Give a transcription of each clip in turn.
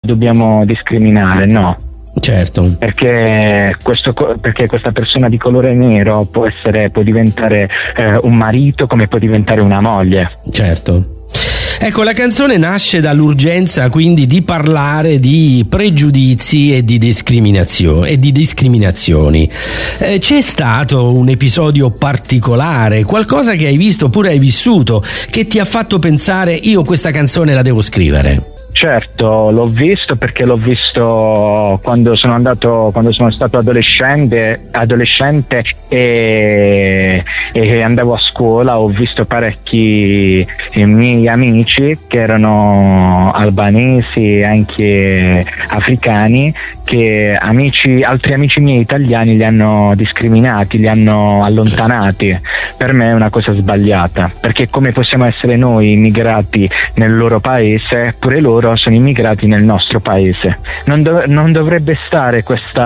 dobbiamo discriminare, no. Certo. Perché questa persona di colore nero può diventare un marito, come può diventare una moglie. Certo. Ecco, la canzone nasce dall'urgenza quindi di parlare di pregiudizi e di discriminazioni. C'è stato un episodio particolare, qualcosa che hai visto oppure hai vissuto, che ti ha fatto pensare: io questa canzone la devo scrivere? Certo, l'ho visto perché l'ho visto quando sono stato adolescente e andavo a scuola. Ho visto parecchi miei amici che erano albanesi e anche africani, che altri amici miei italiani li hanno discriminati, li hanno allontanati. Per me è una cosa sbagliata, perché come possiamo essere noi immigrati nel loro paese, pure loro sono immigrati nel nostro paese. Non dovrebbe stare questo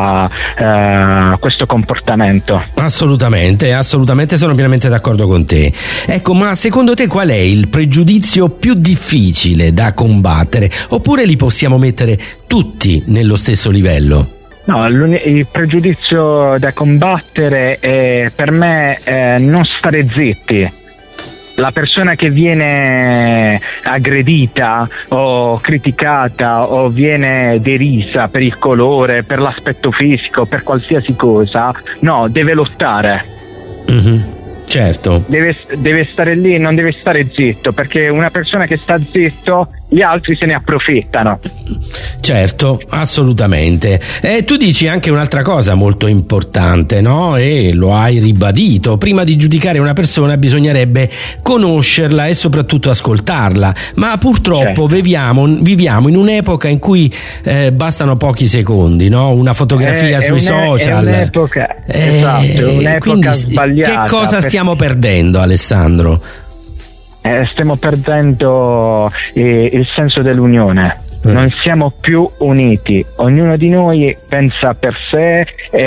comportamento. Assolutamente, sono pienamente d'accordo con te. Ecco, ma secondo te qual è il pregiudizio più difficile da combattere? Oppure li possiamo mettere tutti nello stesso livello? No, il pregiudizio da combattere è, per me, non stare zitti. La persona che viene aggredita o criticata o viene derisa per il colore, per l'aspetto fisico, per qualsiasi cosa, no, deve lottare. Mm-hmm. Certo. Deve stare lì, non deve stare zitto, perché una persona che sta zitto, gli altri se ne approfittano. Certo, assolutamente. E tu dici anche un'altra cosa molto importante, no? E lo hai ribadito: prima di giudicare una persona bisognerebbe conoscerla e soprattutto ascoltarla, ma purtroppo viviamo in un'epoca in cui bastano pochi secondi, no? Una fotografia sui social. È un'epoca, esatto, è un'epoca sbagliata. Che cosa stiamo perdendo, Alessandro? Stiamo perdendo il senso dell'unione. Non siamo più uniti, ognuno di noi pensa per sé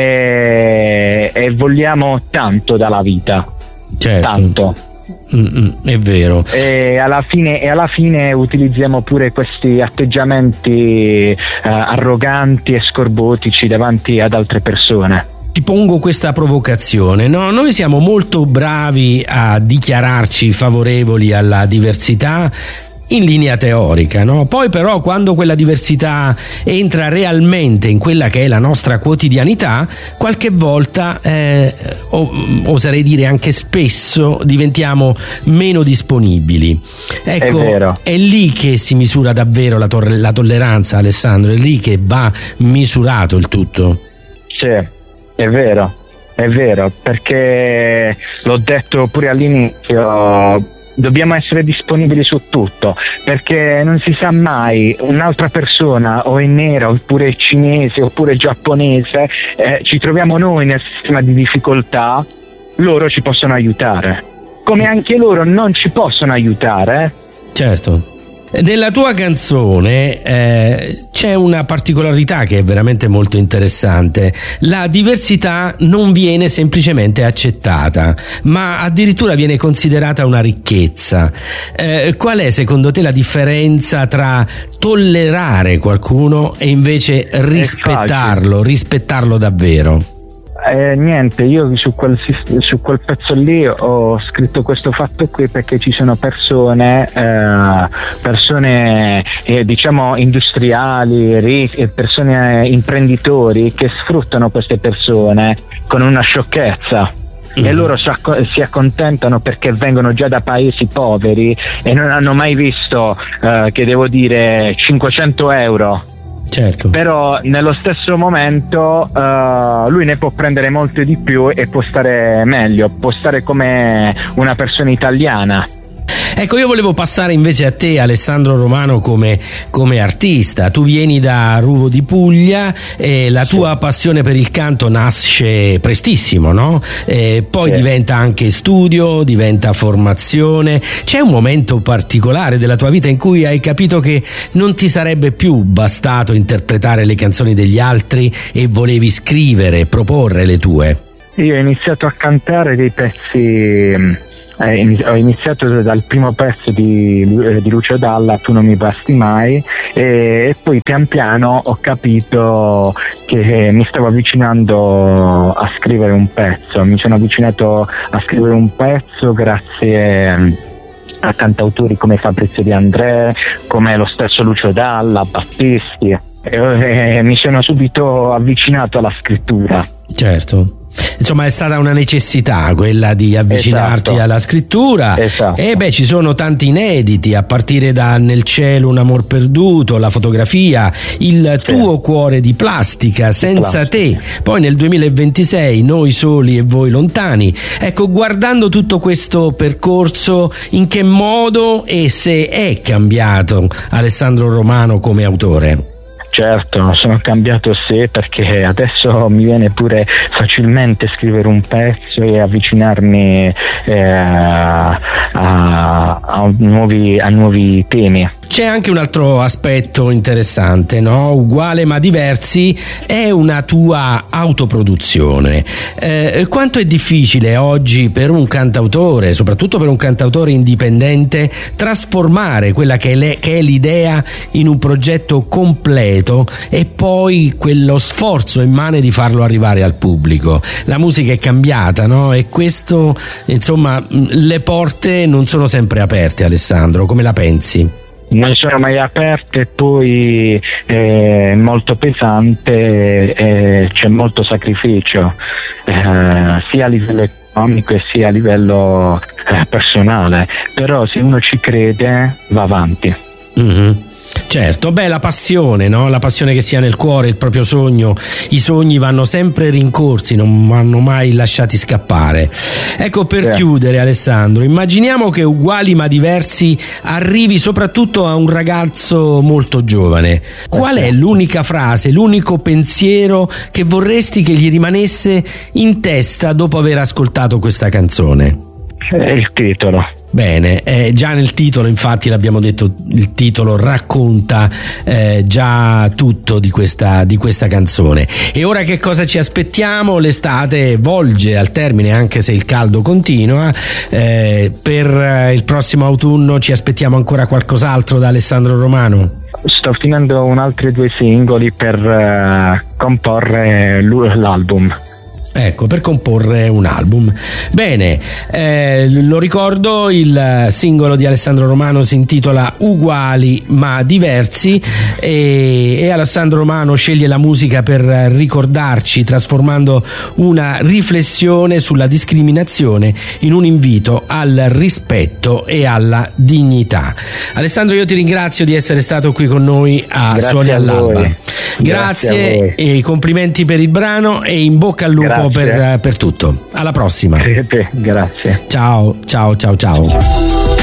e vogliamo tanto dalla vita. Certo. Tanto. È vero. E alla fine utilizziamo pure questi atteggiamenti arroganti e scorbutici davanti ad altre persone. Ti pongo questa provocazione, no? Noi siamo molto bravi a dichiararci favorevoli alla diversità in linea teorica, no? Poi però quando quella diversità entra realmente in quella che è la nostra quotidianità, qualche volta, oserei dire anche spesso, diventiamo meno disponibili. Ecco, è lì che si misura davvero la tolleranza, Alessandro, è lì che va misurato il tutto. Sì. È vero, perché l'ho detto pure all'inizio, dobbiamo essere disponibili su tutto, perché non si sa mai, un'altra persona o è nera oppure è cinese oppure giapponese, ci troviamo noi nel sistema di difficoltà, loro ci possono aiutare, come anche loro non ci possono aiutare. Certo. Nella tua canzone c'è una particolarità che è veramente molto interessante. La diversità non viene semplicemente accettata, ma addirittura viene considerata una ricchezza. Qual è secondo te la differenza tra tollerare qualcuno e invece rispettarlo davvero? Niente, io su quel pezzo lì ho scritto questo fatto qui perché ci sono persone diciamo industriali, persone imprenditori che sfruttano queste persone con una sciocchezza. E loro si accontentano perché vengono già da paesi poveri e non hanno mai visto, che devo dire, 500 euro. Certo. Però nello stesso momento lui ne può prendere molto di più e può stare meglio, può stare come una persona italiana. Ecco, io volevo passare invece a te, Alessandro Romano, come artista. Tu vieni da Ruvo di Puglia e la tua passione per il canto nasce prestissimo, no? Poi diventa anche studio, diventa formazione. C'è un momento particolare della tua vita in cui hai capito che non ti sarebbe più bastato interpretare le canzoni degli altri e volevi scrivere, proporre le tue? Io ho iniziato a cantare dei pezzi ho iniziato dal primo pezzo di Lucio Dalla, Tu non mi basti mai, e poi pian piano ho capito che mi stavo avvicinando a scrivere un pezzo. Mi sono avvicinato a scrivere un pezzo grazie a cantautori come Fabrizio De André, come lo stesso Lucio Dalla, Battisti, e mi sono subito avvicinato alla scrittura. Certo. Insomma, è stata una necessità quella di avvicinarti alla scrittura. E ci sono tanti inediti, a partire da Nel cielo un amor perduto, La fotografia, Il tuo cuore di plastica, Senza te, poi nel 2026 Noi soli e voi lontani. Ecco, guardando tutto questo percorso, in che modo e se è cambiato Alessandro Romano come autore? Certo, sono cambiato perché adesso mi viene pure facilmente scrivere un pezzo e avvicinarmi a nuovi temi. C'è anche un altro aspetto interessante, no? Uguale ma diversi è una tua autoproduzione. Quanto è difficile oggi per un cantautore, soprattutto per un cantautore indipendente, trasformare quella che è l'idea in un progetto completo e poi quello sforzo immane di farlo arrivare al pubblico. La musica è cambiata, no? E questo, insomma, le porte non sono sempre aperte, Alessandro, come la pensi? Non sono mai aperte, e poi è molto pesante, c'è molto sacrificio, sia a livello economico sia a livello personale, però se uno ci crede va avanti. Mm-hmm. Certo, la passione, no? La passione che si ha nel cuore, il proprio sogno. I sogni vanno sempre rincorsi, non vanno mai lasciati scappare. Ecco, per chiudere, Alessandro, immaginiamo che Uguali ma diversi arrivi soprattutto a un ragazzo molto giovane. Qual è l'unica frase, l'unico pensiero che vorresti che gli rimanesse in testa dopo aver ascoltato questa canzone? Il titolo. Bene, già nel titolo, infatti l'abbiamo detto, il titolo racconta già tutto di questa canzone. E ora che cosa ci aspettiamo? L'estate volge al termine, anche se il caldo continua. Per il prossimo autunno ci aspettiamo ancora qualcos'altro da Alessandro Romano? Sto finendo altri 2 singoli per comporre l'album. Ecco, per comporre un album. Bene, lo ricordo, il singolo di Alessandro Romano si intitola Uguali ma diversi e Alessandro Romano sceglie la musica per ricordarci, trasformando una riflessione sulla discriminazione in un invito al rispetto e alla dignità. Alessandro, io ti ringrazio di essere stato qui con noi a Suoni all'Alba. Grazie e complimenti per il brano e in bocca al lupo per tutto. Alla prossima. Grazie. Ciao.